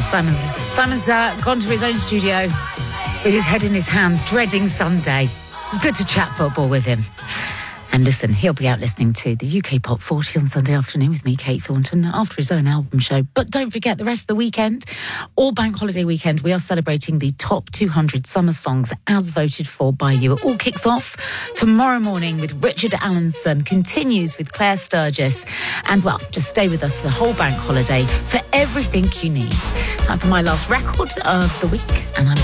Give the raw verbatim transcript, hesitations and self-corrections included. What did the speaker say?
Simon's, Simon's uh, gone to his own studio with his head in his hands, dreading Sunday. It's good to chat football with him. And listen, he'll be out listening to the U K Pop forty on Sunday afternoon with me, Kate Thornton, after his own album show. But don't forget, the rest of the weekend, all bank holiday weekend, we are celebrating the top two hundred summer songs as voted for by you. It all kicks off tomorrow morning with Richard Allenson, continues with Claire Sturgis. And, well, just stay with us the whole bank holiday for everything you need. Time for my last record of the week, and I'm